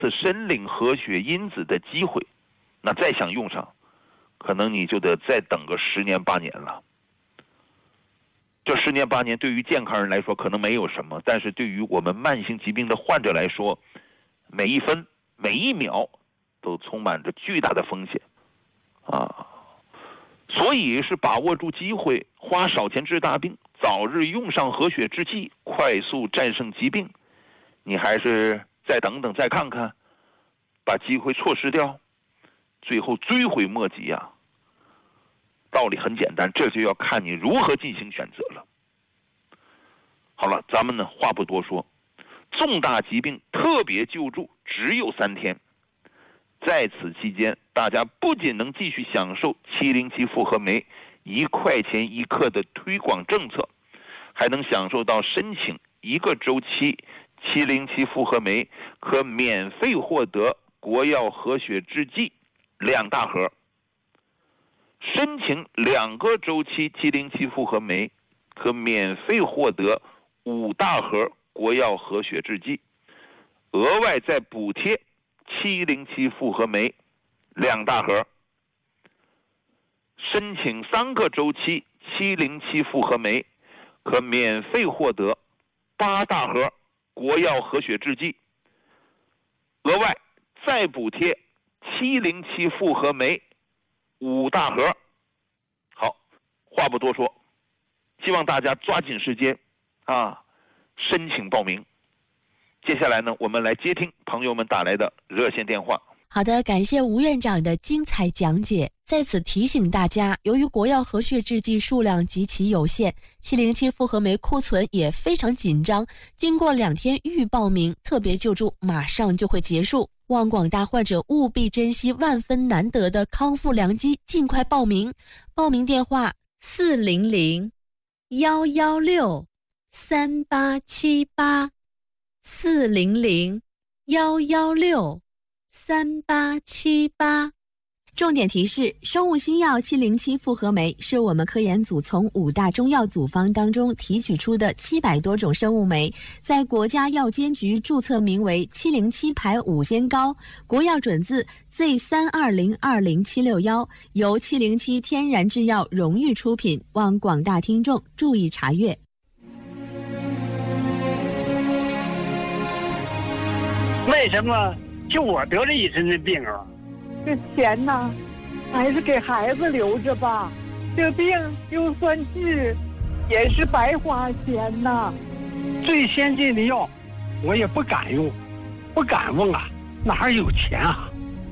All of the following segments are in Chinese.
申领活血因子的机会，那再想用上，可能你就得再等个10年8年了。这10年8年对于健康人来说可能没有什么，但是对于我们慢性疾病的患者来说，每一分每一秒都充满着巨大的风险啊！所以是把握住机会，花少钱治大病，早日用上活血制剂，快速战胜疾病。你还是再等等，再看看，把机会错失掉，最后追悔莫及啊！道理很简单，这就要看你如何进行选择了。好了，咱们呢话不多说，重大疾病特别救助只有3天，在此期间，大家不仅能继续享受707复合酶1块钱1克的推广政策，还能享受到申请1个周期707复合酶可免费获得国药活血制剂2大盒，申请2个周期707复合酶可免费获得5大盒国药活血制剂，额外再补贴707复合酶2大盒，申请3个周期707复合酶可免费获得8大盒国药活血制剂，额外再补贴707复合酶5大盒。好，话不多说，希望大家抓紧时间申请报名。接下来呢，我们来接听朋友们打来的热线电话。 好的，感谢吴院长的精彩讲解。在此提醒大家，由于国药活血制剂数量极其有限，707复合酶库存也非常紧张，经过2天预报名，特别救助马上就会结束。望广大患者务必珍惜万分难得的康复良机，尽快报名。报名电话400-116-3878，400-116-3878。重点提示：生物新药707复合酶是我们科研组从5大中药组方当中提取出的700多种生物酶，在国家药监局注册名为707牌5仙膏，国药准字 Z32020-761，由707天然制药荣誉出品，望广大听众注意查阅。 为什么就我得了一身的病啊？ 这钱呢，还是给孩子留着吧。这病就算治，也是白花钱呐。 最先进的药，我也不敢用，不敢问啊，哪有钱啊？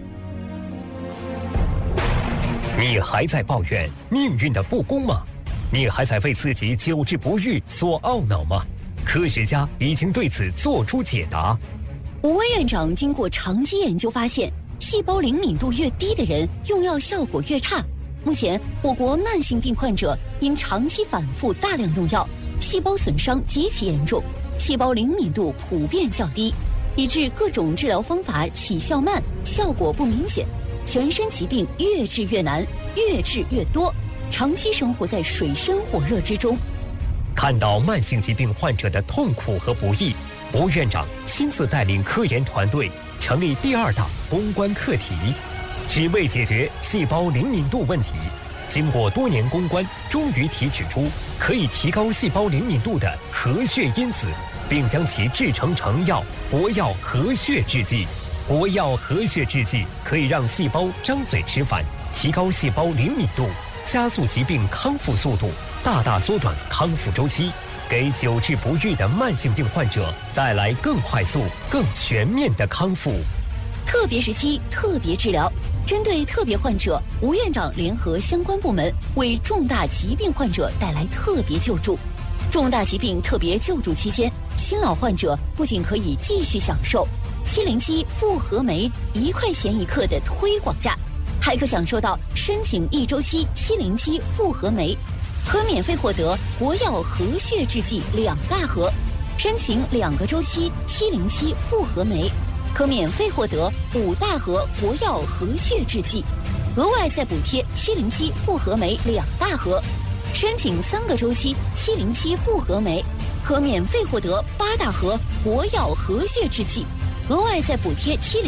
你还在抱怨命运的不公吗？你还在为自己久治不愈所懊恼吗？科学家已经对此做出解答。 吴威院长经过长期研究发现，细胞灵敏度越低的人用药效果越差。目前我国慢性病患者因长期反复大量用药，细胞损伤极其严重，细胞灵敏度普遍较低，以致各种治疗方法起效慢，效果不明显，全身疾病越治越难，越治越多，长期生活在水深火热之中。 看到慢性疾病患者的痛苦和不易，吴院长亲自带领科研团队成立第2大攻关课题，只为解决细胞灵敏度问题。经过多年攻关，终于提取出可以提高细胞灵敏度的活血因子，并将其制成成药国药活血制剂。国药活血制剂可以让细胞张嘴吃饭，提高细胞灵敏度，加速疾病康复速度，大大缩短康复周期，给久治不愈的慢性病患者带来更快速、更全面的康复。 特别时期特别治疗，针对特别患者，吴院长联合相关部门为重大疾病患者带来特别救助。重大疾病特别救助期间，新老患者不仅可以继续享受707复合酶1块钱1克的推广价，还可享受到申请1周期707复合酶可免费获得国药活血制剂2大盒，申请2个周期707复合酶可免费获得5大盒国药活血制剂，额外再补贴707复合酶2大盒，申请3个周期707复合酶可免费获得8大盒国药活血制剂， 额外再补贴70